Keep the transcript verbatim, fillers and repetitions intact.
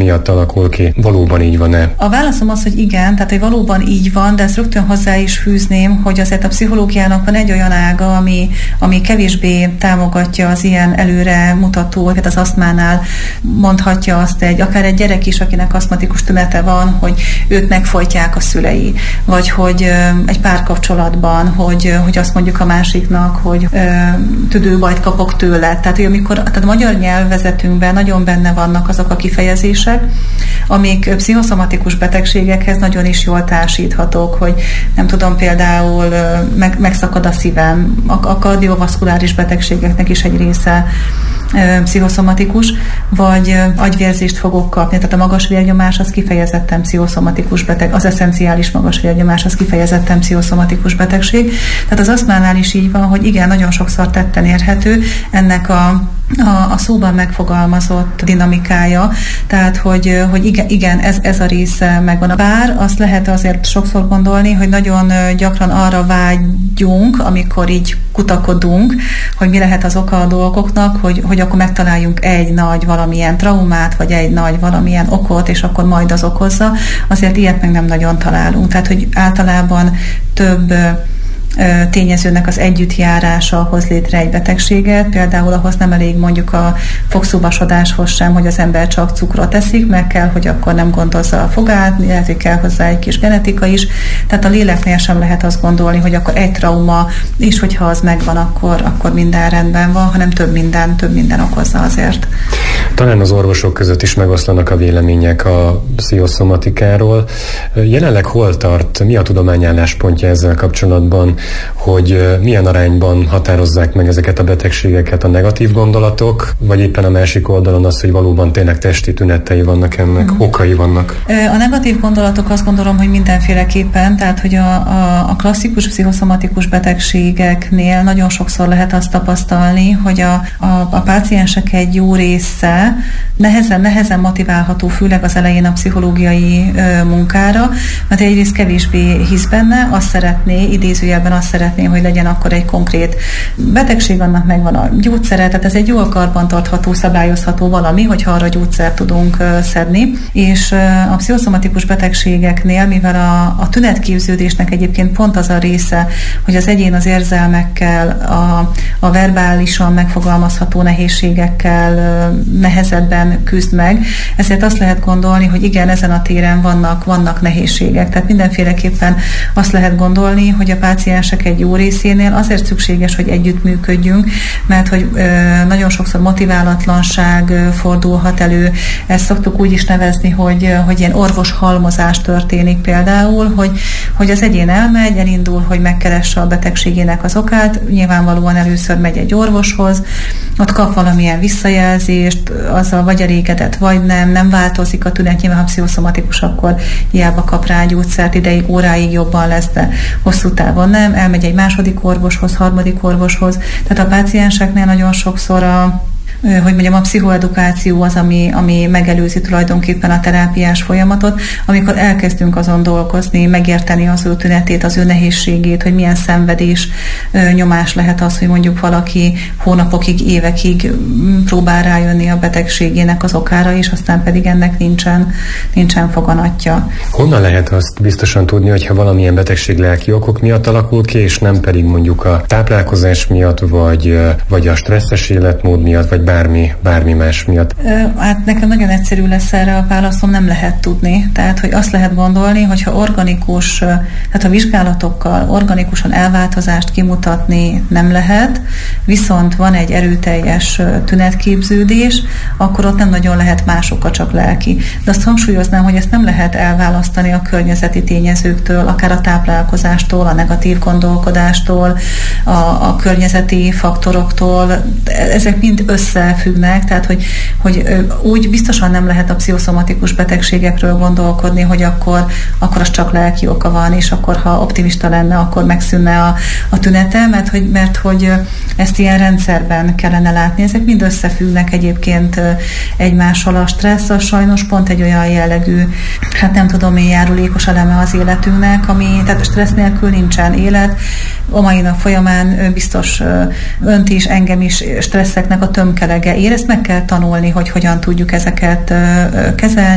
miatt alakul ki. Valóban így van-e? A válaszom az, hogy igen, tehát hogy valóban így van, de ezt rögtön hozzá is fűzném, hogy azért a pszichológiának van egy olyan ága, ami, ami kevésbé támogatja az ilyen előre mutató, tehát az asztmánál mondhatja azt egy, akár egy gyerek is, akinek asztmatikus tünete van, hogy őt megfojtják a szülei, vagy hogy egy párkapcsolatban, hogy, hogy azt mondjuk a másiknak, hogy ö, tüdőbajt kapok tőle. Tehát, hogy amikor tehát a magyar nyelvezetünkben nagyon benne vannak azok a kifejezések, amik pszichoszomatikus betegségekhez nagyon is jól társíthatók, hogy nem tudom, például meg, megszakad a szívem, a, a kardiovaszkuláris betegségeknek is egy része ö, pszichoszomatikus, vagy ö, agyvérzést fogok kapni, tehát a magas vérnyomás az kifejezetten pszichoszomatikus beteg, az eszenciális magas vérnyomás az kifejezetten pszichoszomatikus betegség. Tehát az asztmánál is így van, hogy igen, nagyon sokszor tetten érhető ennek a A, a szóban megfogalmazott dinamikája, tehát hogy, hogy igen, igen ez, ez a része megvan. Bár azt lehet azért sokszor gondolni, hogy nagyon gyakran arra vágyunk, amikor így kutakodunk, hogy mi lehet az oka a dolgoknak, hogy, hogy akkor megtaláljunk egy nagy valamilyen traumát, vagy egy nagy valamilyen okot, és akkor majd az okozza. Azért ilyet meg nem nagyon találunk. Tehát, hogy általában több tényezőnek az együttjárása hoz létre egy betegséget. Például ahhoz nem elég mondjuk a fogszúvasodáshoz sem, hogy az ember csak cukrot eszik, meg kell, hogy akkor nem gondozza a fogát, lehet, hogy kell hozzá egy kis genetika is. Tehát a léleknél sem lehet azt gondolni, hogy akkor egy trauma, és hogyha az megvan, akkor, akkor minden rendben van, hanem több minden, több minden okozza azért. Talán az orvosok között is megoszlanak a vélemények a pszichoszomatikáról. Jelenleg hol tart, mi a tudomány álláspontja ezzel kapcsolatban, hogy milyen arányban határozzák meg ezeket a betegségeket a negatív gondolatok, vagy éppen a másik oldalon az, hogy valóban tényleg testi tünetei vannak ennek, uh-huh. okai vannak? A negatív gondolatok azt gondolom, hogy mindenféleképpen, tehát hogy a, a, a klasszikus pszichoszomatikus betegségeknél nagyon sokszor lehet azt tapasztalni, hogy a, a, a páciensek egy jó része nehezen, nehezen motiválható, főleg az elején a pszichológiai ö, munkára, mert egyrészt kevésbé hisz benne, azt szeretné, idézőjelben azt szeretné, hogy legyen akkor egy konkrét betegség, annak megvan a gyógyszere, tehát ez egy jól karbantartható, szabályozható valami, hogyha arra gyógyszert tudunk ö, szedni, és ö, a pszichoszomatikus betegségeknél, mivel a, a tünetképződésnek egyébként pont az a része, hogy az egyén az érzelmekkel, a, a verbálisan megfogalmazható nehézségekkel ö, nehezebben küzd meg, ezért azt lehet gondolni, hogy igen, ezen a téren vannak, vannak nehézségek. Tehát mindenféleképpen azt lehet gondolni, hogy a páciensek egy jó részénél azért szükséges, hogy együttműködjünk, mert hogy ö, nagyon sokszor motiválatlanság ö, fordulhat elő. Ezt szoktuk úgy is nevezni, hogy, hogy ilyen orvos-halmozás történik például, hogy, hogy az egyén elmegy, elindul, hogy megkeresse a betegségének az okát, nyilvánvalóan először megy egy orvoshoz, ott kap valamilyen visszajelzést, azzal vagy elégedett, vagy nem, nem változik a tünet, nyilván ha pszichoszomatikus, akkor hiába kap rá gyógyszert, ideig, óráig jobban lesz, de hosszú távon nem, elmegy egy második orvoshoz, harmadik orvoshoz. Tehát a pácienseknél nagyon sokszor a hogy mondjam, a pszichoedukáció az, ami, ami megelőzi tulajdonképpen a terápiás folyamatot, amikor elkezdünk azon dolgozni, megérteni az ő tünetét, az ő nehézségét, hogy milyen szenvedés, nyomás lehet az, hogy mondjuk valaki hónapokig, évekig próbál rájönni a betegségének az okára, és aztán pedig ennek nincsen, nincsen foganatja. Honnan lehet azt biztosan tudni, hogyha valamilyen betegség lelki okok miatt alakul ki, és nem pedig mondjuk a táplálkozás miatt, vagy, vagy a stresszes életmód miatt, vagy bármi, bármi más miatt? Hát nekem nagyon egyszerű lesz erre a válaszom, nem lehet tudni. Tehát, hogy azt lehet gondolni, hogyha organikus, tehát a vizsgálatokkal organikusan elváltozást kimutatni nem lehet, viszont van egy erőteljes tünetképződés, akkor ott nem nagyon lehet más oka, csak lelki. De azt hangsúlyoznám, hogy ezt nem lehet elválasztani a környezeti tényezőktől, akár a táplálkozástól, a negatív gondolkodástól, a, a környezeti faktoroktól. Ezek mind összefüggnek, tehát hogy, hogy úgy biztosan nem lehet a pszichoszomatikus betegségekről gondolkodni, hogy akkor, akkor az csak lelki oka van, és akkor ha optimista lenne, akkor megszűnne a, a tünete, mert hogy, mert hogy ezt ilyen rendszerben kellene látni. Ezek mind összefüggnek egyébként egymással. A stressz az sajnos pont egy olyan jellegű, hát nem tudom én, járulékos eleme az életünknek, ami, tehát stressz nélkül nincsen élet. A mai nap folyamán biztos önt is, engem is stresszeknek a tömkelege ér. Ezt meg kell tanulni, hogy hogyan tudjuk ezeket kezelni.